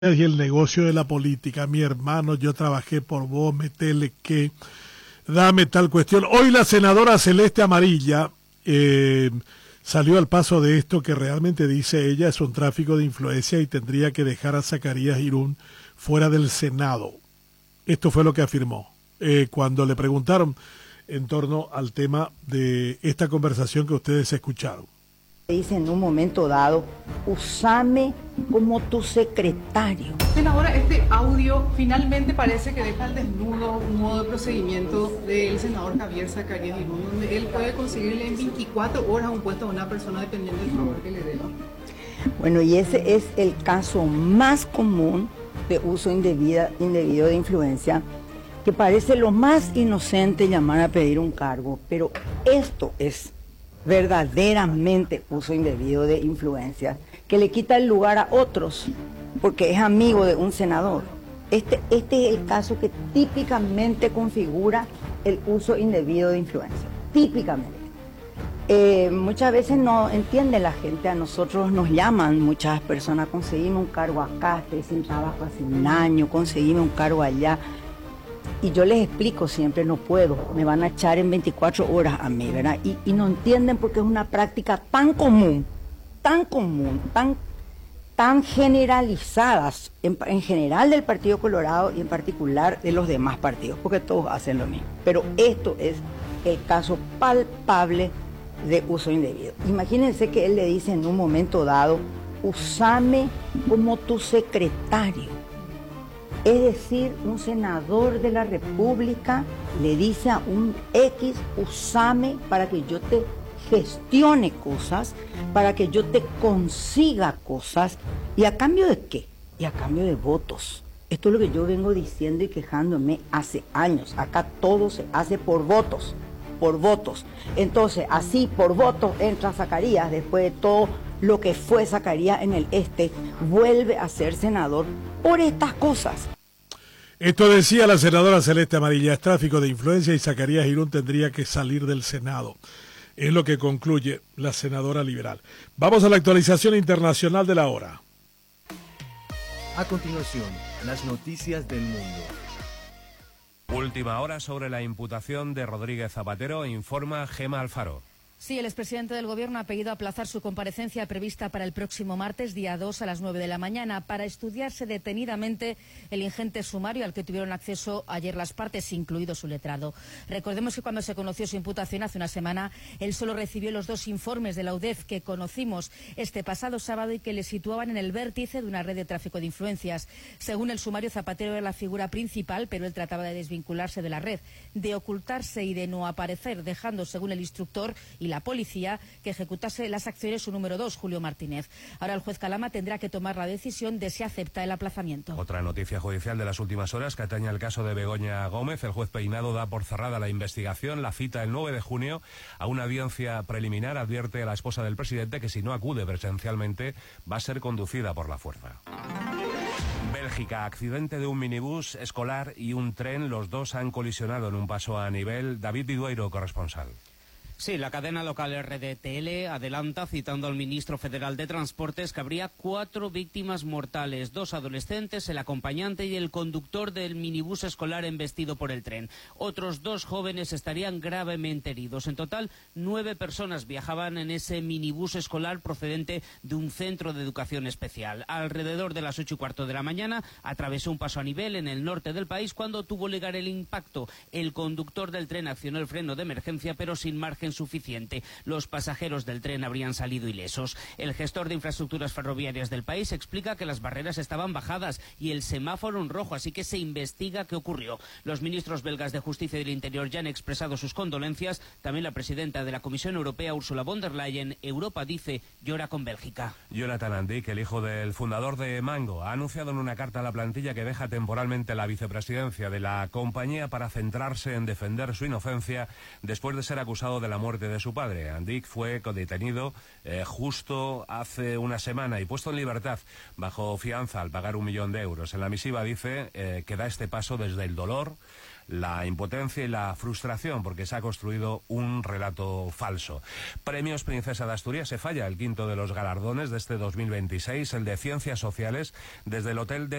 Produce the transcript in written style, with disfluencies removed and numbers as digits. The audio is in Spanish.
y el negocio de la política. Mi hermano, yo trabajé por vos, metele que, dame tal cuestión. Hoy la senadora Celeste Amarilla salió al paso de esto que realmente dice ella es un tráfico de influencia y tendría que dejar a Zacarías Irún fuera del Senado. Esto fue lo que afirmó cuando le preguntaron en torno al tema de esta conversación que ustedes escucharon. Dice en un momento dado, usame como tu secretario. Senadora, este audio finalmente parece que deja al desnudo un modo de procedimiento del senador Javier Zacarías Irún, donde él puede conseguirle en 24 horas un puesto a una persona dependiendo del favor que le dé. Bueno, y ese es el caso más común de uso indebido de influencia, que parece lo más inocente llamar a pedir un cargo, pero esto es verdaderamente uso indebido de influencia, que le quita el lugar a otros, porque es amigo de un senador. Este es el caso que típicamente configura el uso indebido de influencia, típicamente. Muchas veces no entiende la gente, a nosotros nos llaman muchas personas, conseguime un cargo acá, estoy sin trabajo hace un año, conseguime un cargo allá. Y yo les explico siempre, no puedo, me van a echar en 24 horas a mí, ¿verdad? Y no entienden porque es una práctica tan común, tan generalizada, en general del Partido Colorado y en particular de los demás partidos, porque todos hacen lo mismo. Pero esto es el caso palpable de uso indebido. Imagínense que él le dice en un momento dado, usame como tu secretario. Es decir, un senador de la República le dice a un X, usame para que yo te gestione cosas, para que yo te consiga cosas. ¿Y a cambio de qué? Y a cambio de votos. Esto es lo que yo vengo diciendo y quejándome hace años. Acá todo se hace por votos, por votos. Entonces, así por votos entra Zacarías, después de todo lo que fue Zacarías en el este, vuelve a ser senador por estas cosas. Esto decía la senadora Celeste Amarilla, es tráfico de influencia y Zacarías Irún tendría que salir del Senado. Es lo que concluye la senadora liberal. Vamos a la actualización internacional de la hora. A continuación, las noticias del mundo. Última hora sobre la imputación de Rodríguez Zapatero, informa Gema Alfaro. Sí, el expresidente del Gobierno ha pedido aplazar su comparecencia prevista para el próximo martes, día 2, a las 9 de la mañana, para estudiarse detenidamente el ingente sumario al que tuvieron acceso ayer las partes, incluido su letrado. Recordemos que cuando se conoció su imputación hace una semana, él solo recibió los 2 informes de la UDEF que conocimos este pasado sábado y que le situaban en el vértice de una red de tráfico de influencias. Según el sumario, Zapatero era la figura principal, pero él trataba de desvincularse de la red, de ocultarse y de no aparecer, dejando, según el instructor y la policía, que ejecutase las acciones su número 2, Julio Martínez. Ahora el juez Calama tendrá que tomar la decisión de si acepta el aplazamiento. Otra noticia judicial de las últimas horas que atañe al caso de Begoña Gómez. El juez Peinado da por cerrada la investigación. La cita el 9 de junio a una audiencia preliminar. Advierte a la esposa del presidente que si no acude presencialmente va a ser conducida por la fuerza. Bélgica, accidente de un minibús escolar y un tren. Los dos han colisionado en un paso a nivel. David Vidueiro, corresponsal. Sí, la cadena local RDTL adelanta, citando al ministro federal de Transportes, que habría 4 víctimas mortales, 2 adolescentes, el acompañante y el conductor del minibús escolar embestido por el tren. Otros 2 jóvenes estarían gravemente heridos. En total, 9 personas viajaban en ese minibús escolar procedente de un centro de educación especial. Alrededor de las 8:15 de la mañana, atravesó un paso a nivel en el norte del país cuando tuvo lugar el impacto. El conductor del tren accionó el freno de emergencia, pero sin margen suficiente. Los pasajeros del tren habrían salido ilesos. El gestor de infraestructuras ferroviarias del país explica que las barreras estaban bajadas y el semáforo en rojo, así que se investiga qué ocurrió. Los ministros belgas de Justicia y del Interior ya han expresado sus condolencias. También la presidenta de la Comisión Europea, Ursula von der Leyen. Europa, dice, llora con Bélgica. Jonathan Andic, el hijo del fundador de Mango, ha anunciado en una carta a la plantilla que deja temporalmente la vicepresidencia de la compañía para centrarse en defender su inocencia después de ser acusado de la muerte de su padre. Andic fue detenido justo hace una semana y puesto en libertad bajo fianza al pagar 1 millón de euros. En la misiva dice que da este paso desde el dolor, la impotencia y la frustración porque se ha construido un relato falso. Premios Princesa de Asturias, se falla el quinto de los galardones de este 2026, el de Ciencias Sociales, desde el Hotel de